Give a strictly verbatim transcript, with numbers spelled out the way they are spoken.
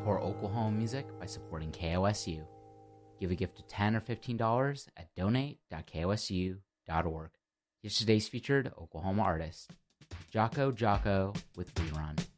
support Oklahoma music by supporting K O S U. Give a gift of ten dollars or fifteen dollars at donate dot k o s u dot org. Here's today's featured Oklahoma artist, Jocko Jocko with Rerun.